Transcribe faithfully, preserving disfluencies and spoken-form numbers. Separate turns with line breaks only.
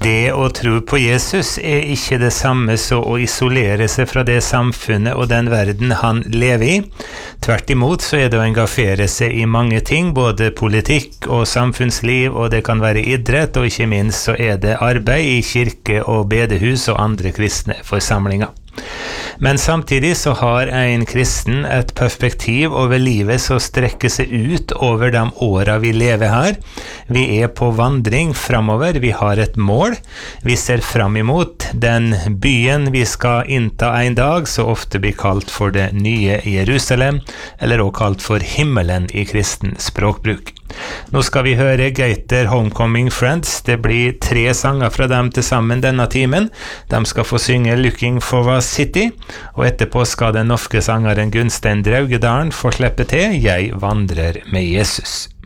Det å tro på Jesus er ikke det samme så å isolere seg fra det samfunnet og den verden han lever i. Tvert imot så er det å engasjere seg i mange ting, både politikk og samfunnsliv, og det kan være idrett, og ikke minst så er det arbeid i kirke og bedehus og andre kristne forsamlinger. Men samtidig så har en kristen et perspektiv over livet som strekker seg ut over de åra vi lever her. Vi er på vandring framover, vi har et mål. Vi ser fram imot den byen vi skal innta en dag, så ofte blir kalt for det nye Jerusalem, eller også kalt for himmelen i kristen språkbruk. Nå skal vi høre Gaither Homecoming Friends. Det blir tre sanger fra dem til sammen denne timen. De skal få synge Looking for a City, og etterpå skal den norske sangeren Gunstein Draugedalen få slippe til Jeg vandrer med Jesus.